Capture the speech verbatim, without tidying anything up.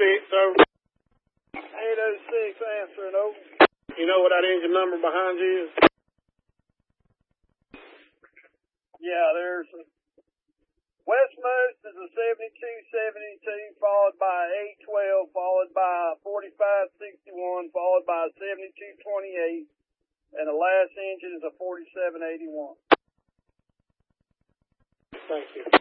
six, over. eight oh six, answering, over. You know what that engine number behind you is? Yeah, there's a Westmost is a seventy-two seventy-two, followed by eight twelve, followed by forty-five sixty-one, followed by seventy-two twenty-eight, and the last engine is a forty-seven eighty-one. Thank you.